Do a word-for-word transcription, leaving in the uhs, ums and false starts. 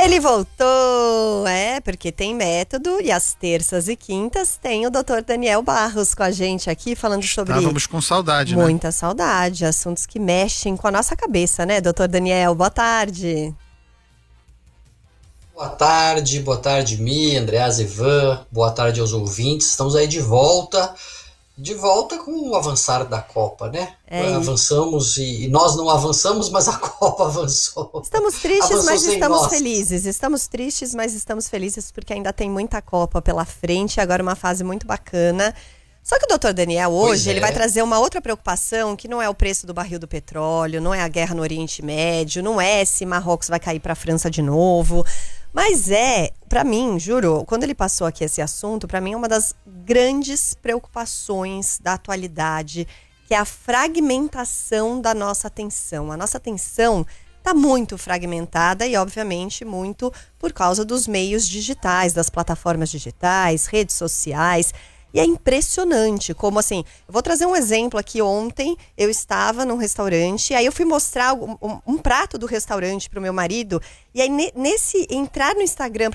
Ele voltou, é, porque tem método e às terças e quintas tem o doutor Daniel Barros com a gente aqui falando sobre... Estávamos com saudade, né? Muita saudade, assuntos que mexem com a nossa cabeça, né, doutor Daniel? Boa tarde. Boa tarde, boa tarde, Mi, Andreas, Ivan, boa tarde aos ouvintes. Estamos aí de volta, de volta com o avançar da Copa, né? É Avançamos e, e nós não avançamos, mas a Copa avançou. Estamos tristes, Avançou mas estamos nós. felizes. Estamos tristes, mas estamos felizes porque ainda tem muita Copa pela frente, agora uma fase muito bacana. Só que o doutor Daniel hoje, é. ele vai trazer uma outra preocupação, que não é o preço do barril do petróleo, não é a guerra no Oriente Médio, não é se Marrocos vai cair para a França de novo, mas é, para mim, juro, quando ele passou aqui esse assunto, para mim é uma das grandes preocupações da atualidade, que é a fragmentação da nossa atenção. A nossa atenção está muito fragmentada e, obviamente, muito por causa dos meios digitais, das plataformas digitais, redes sociais. E é impressionante como, assim, eu vou trazer um exemplo aqui. Ontem eu estava num restaurante, aí eu fui mostrar um, um, um prato do restaurante para o meu marido, e aí nesse entrar no Instagram